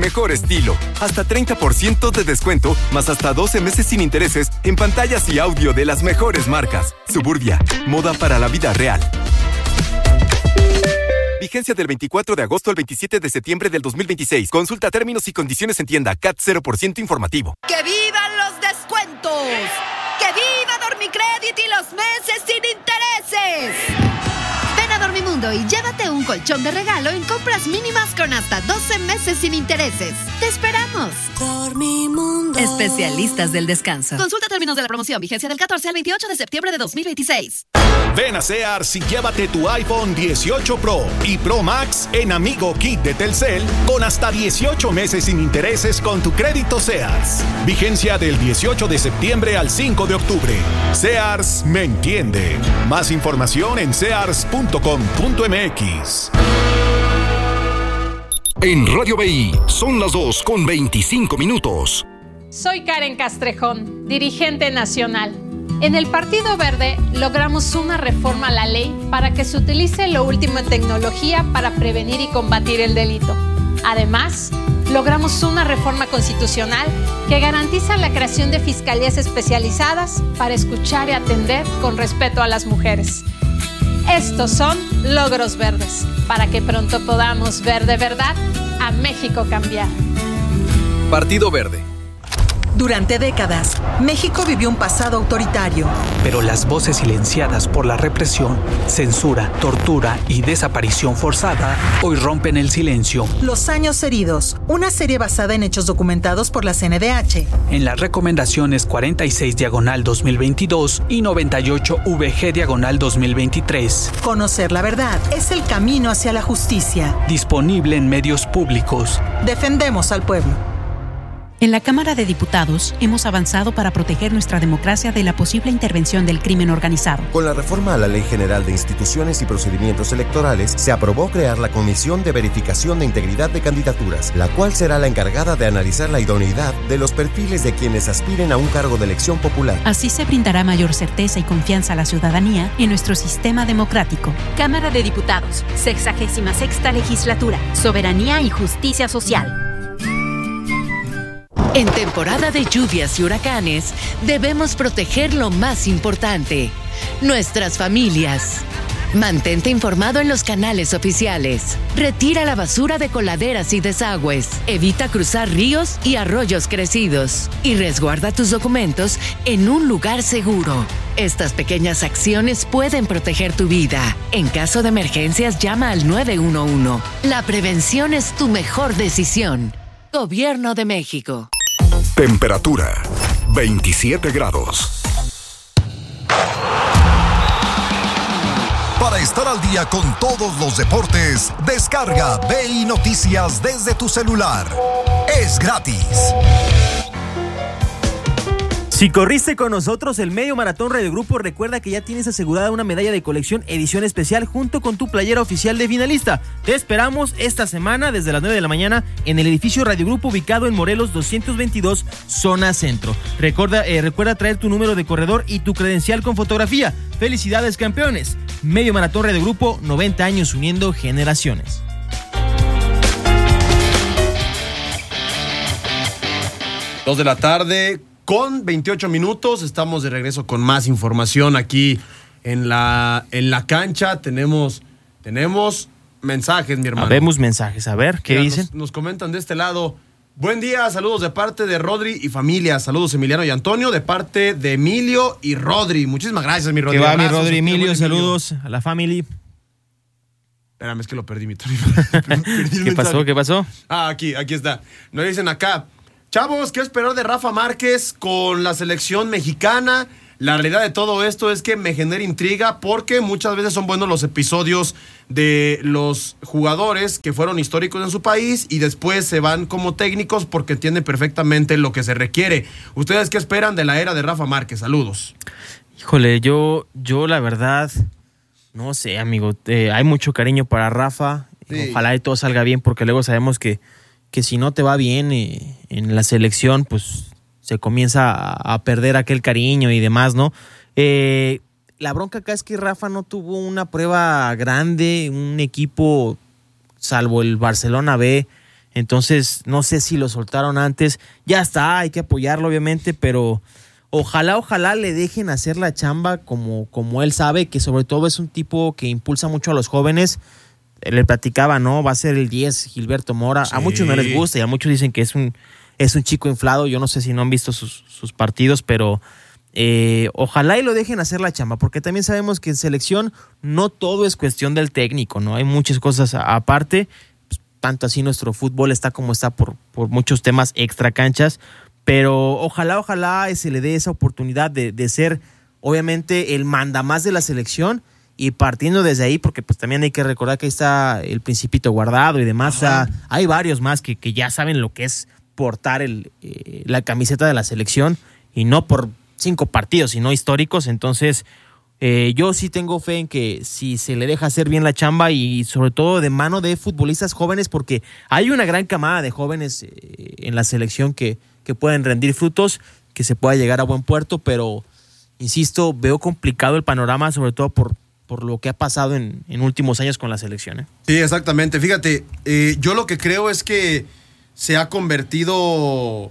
mejor estilo. Hasta 30% de descuento, más hasta 12 meses sin intereses en pantallas y audio de las mejores marcas. Suburbia, moda para la vida real. Vigencia del 24 de agosto al 27 de septiembre del 2026. Consulta términos y condiciones en tienda. CAT 0% informativo. ¡Que vivan los descuentos! ¡Que viva Dormicrédito y los meses sin intereses! Ven a Dormimundo y llévate un colchón de regalo en compras mínimas con hasta 12 meses sin intereses. ¡Te esperamos! Dormimundo. Especialistas del descanso. Consulta términos de la promoción. Vigencia del 14 al 28 de septiembre de 2026. Ven a Sears y llévate tu iPhone 18 Pro y Pro Max en Amigo Kit de Telcel con hasta 18 meses sin intereses con tu crédito Sears. Vigencia del 18 de septiembre al 5 de octubre. Sears me entiende. Más información en sears.com.mx. En Radio BI son las 2:25. Soy Karen Castrejón, dirigente nacional. En el Partido Verde logramos una reforma a la ley para que se utilice lo último en tecnología para prevenir y combatir el delito. Además, logramos una reforma constitucional que garantiza la creación de fiscalías especializadas para escuchar y atender con respeto a las mujeres. Estos son logros verdes, para que pronto podamos ver de verdad a México cambiar. Partido Verde. Durante décadas, México vivió un pasado autoritario. Pero las voces silenciadas por la represión, censura, tortura y desaparición forzada hoy rompen el silencio. Los años heridos, una serie basada en hechos documentados por la CNDH. En las recomendaciones 46/2022 y 98/VG/2023. Conocer la verdad es el camino hacia la justicia. Disponible en medios públicos. Defendemos al pueblo. En la Cámara de Diputados hemos avanzado para proteger nuestra democracia de la posible intervención del crimen organizado. Con la reforma a la Ley General de Instituciones y Procedimientos Electorales, se aprobó crear la Comisión de Verificación de Integridad de Candidaturas, la cual será la encargada de analizar la idoneidad de los perfiles de quienes aspiren a un cargo de elección popular. Así se brindará mayor certeza y confianza a la ciudadanía en nuestro sistema democrático. Cámara de Diputados, 66ª Legislatura, Soberanía y Justicia Social. En temporada de lluvias y huracanes, debemos proteger lo más importante, nuestras familias. Mantente informado en los canales oficiales. Retira la basura de coladeras y desagües. Evita cruzar ríos y arroyos crecidos. Y resguarda tus documentos en un lugar seguro. Estas pequeñas acciones pueden proteger tu vida. En caso de emergencias, llama al 911. La prevención es tu mejor decisión. Gobierno de México. Temperatura 27 grados. Para estar al día con todos los deportes, descarga BI Noticias desde tu celular. Es gratis. Si corriste con nosotros el Medio Maratón Radio Grupo, recuerda que ya tienes asegurada una medalla de colección edición especial junto con tu playera oficial de finalista. Te esperamos esta semana desde las 9 de la mañana en el edificio Radio Grupo ubicado en Morelos 222, zona centro. Recuerda traer tu número de corredor y tu credencial con fotografía. ¡Felicidades, campeones! Medio Maratón Radio Grupo, 90 años uniendo generaciones. 2 de la tarde con 28 minutos. Estamos de regreso con más información aquí en la cancha. Tenemos mensajes, mi hermano. Vemos mensajes, a ver, ¿qué dicen? Nos comentan de este lado. Buen día, saludos de parte de Rodri y familia. Saludos Emiliano y Antonio, de parte de Emilio y Rodri. Muchísimas gracias, mi Rodri. ¿Qué va, mi Rodri? Emilio, saludos a la familia. Espérame, es que lo perdí, mi Tony. ¿Qué pasó? Aquí está. Nos dicen acá: chavos, ¿qué esperar de Rafa Márquez con la selección mexicana? La realidad de todo esto es que me genera intriga porque muchas veces son buenos los episodios de los jugadores que fueron históricos en su país y después se van como técnicos porque entienden perfectamente lo que se requiere. ¿Ustedes qué esperan de la era de Rafa Márquez? Saludos. Híjole, yo la verdad, no sé, amigo. Hay mucho cariño para Rafa. Sí. Ojalá y todo salga bien porque luego sabemos que si no te va bien en la selección, pues se comienza a perder aquel cariño y demás, ¿no? La bronca acá es que Rafa no tuvo una prueba grande, un equipo, salvo el Barcelona B, Entonces, no sé si lo soltaron antes. Ya está, hay que apoyarlo, obviamente, pero ojalá le dejen hacer la chamba como él sabe, que sobre todo es un tipo que impulsa mucho a los jóvenes. Le platicaba, ¿no? Va a ser el 10, Gilberto Mora. Sí. A muchos no les gusta y a muchos dicen que es un chico inflado. Yo no sé si no han visto sus partidos, pero ojalá y lo dejen hacer la chamba, porque también sabemos que en selección no todo es cuestión del técnico, ¿no? Hay muchas cosas aparte. Tanto así nuestro fútbol está como está por muchos temas extra canchas, pero ojalá se le dé esa oportunidad de ser obviamente el mandamás de la selección, y partiendo desde ahí, porque pues también hay que recordar que ahí está el Principito Guardado y demás. O sea, hay varios más que ya saben lo que es portar la camiseta de la selección, y no por 5 partidos, sino históricos. Entonces yo sí tengo fe en que si se le deja hacer bien la chamba, y sobre todo de mano de futbolistas jóvenes, porque hay una gran camada de jóvenes en la selección que pueden rendir frutos, que se pueda llegar a buen puerto, pero insisto, veo complicado el panorama, sobre todo por lo que ha pasado en últimos años con la selección. Sí, exactamente. Fíjate, yo lo que creo es que se ha convertido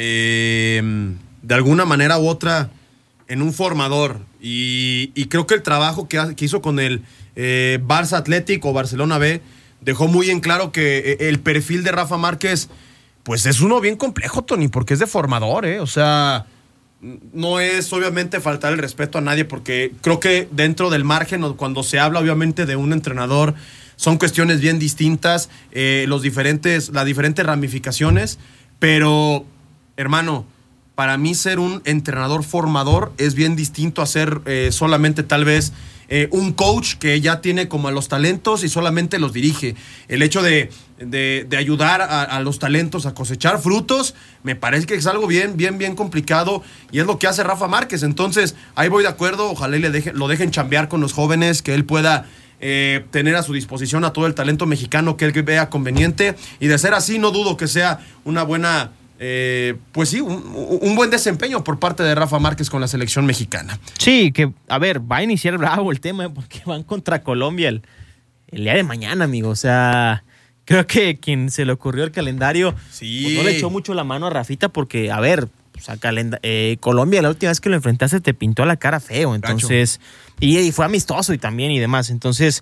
de alguna manera u otra en un formador, y creo que el trabajo que hizo con el Barça Athletic o Barcelona B dejó muy en claro que el perfil de Rafa Márquez pues es uno bien complejo, Tony, porque es de formador, o sea, no es obviamente faltar el respeto a nadie, porque creo que dentro del margen, cuando se habla obviamente de un entrenador, son cuestiones bien distintas, las diferentes ramificaciones, pero hermano, para mí ser un entrenador formador es bien distinto a ser solamente tal vez un coach que ya tiene como a los talentos y solamente los dirige. El hecho de ayudar a los talentos a cosechar frutos, me parece que es algo bien complicado, y es lo que hace Rafa Márquez. Entonces, ahí voy de acuerdo, ojalá y lo dejen chambear con los jóvenes, que él pueda tener a su disposición a todo el talento mexicano que él vea conveniente, y de ser así, no dudo que sea una buena... pues sí, un buen desempeño por parte de Rafa Márquez con la selección mexicana. Sí, que, a ver, va a iniciar bravo el tema, porque van contra Colombia el día de mañana, amigo. O sea, creo que quien se le ocurrió el calendario, sí, pues no le echó mucho la mano a Rafita, porque, a ver, pues Colombia la última vez que lo enfrentaste te pintó la cara feo. Entonces, y fue amistoso y también y demás. Entonces,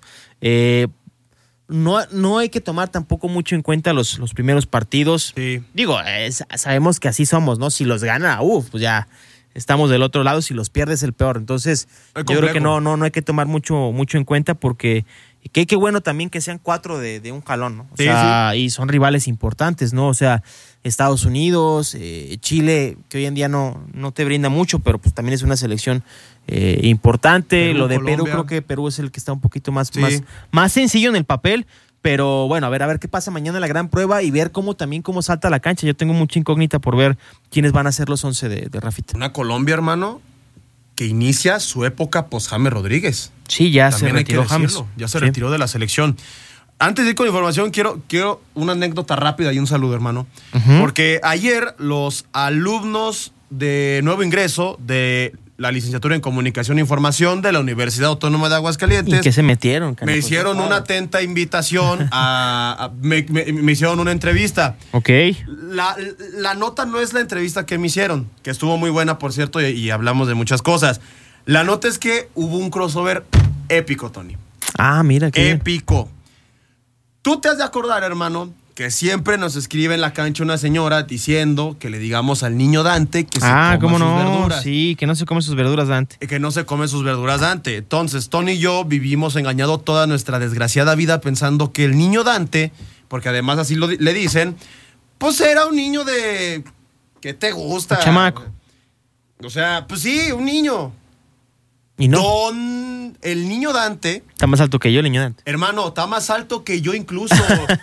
no hay que tomar tampoco mucho en cuenta los primeros partidos. Sí. Digo, sabemos que así somos, ¿no? Si los gana, pues ya estamos del otro lado. Si los pierdes, el peor. Entonces, yo creo que no hay que tomar mucho en cuenta, porque qué bueno también que sean 4 de un jalón, ¿no? O sea, y son rivales importantes, ¿no? O sea, Estados Unidos, Chile, que hoy en día no te brinda mucho, pero pues también es una selección importante. Perú, lo de Colombia. Perú, creo que Perú es el que está un poquito más sencillo en el papel, pero bueno, a ver qué pasa mañana en la gran prueba, y ver cómo salta la cancha. Yo tengo mucha incógnita por ver quiénes van a ser los 11 de Rafita. Una Colombia, hermano, que inicia su época post James Rodríguez. Sí, ya también se retiró James. Ya se retiró de la selección. Antes de ir con información, quiero una anécdota rápida y un saludo, hermano. Uh-huh. Porque ayer los alumnos de nuevo ingreso de la licenciatura en Comunicación e Información de la Universidad Autónoma de Aguascalientes. ¿Y qué se metieron? Me hicieron una atenta invitación me hicieron una entrevista. Ok. La nota no es la entrevista que me hicieron, que estuvo muy buena, por cierto, y hablamos de muchas cosas. La nota es que hubo un crossover épico, Tony. Ah, mira, qué épico. Tú te has de acordar, hermano, que siempre nos escribe en la cancha una señora diciendo que le digamos al niño Dante que se coma sus verduras. Sí, que no se come sus verduras, Dante. Que no se come sus verduras, Dante. Entonces, Tony y yo vivimos engañado toda nuestra desgraciada vida pensando que el niño Dante, porque además así le dicen, pues era un niño de... ¿Qué te gusta? Un chamaco. O sea, pues sí, un niño. ¿Y no? El niño Dante... Está más alto que yo, el niño Dante. Hermano, está más alto que yo incluso.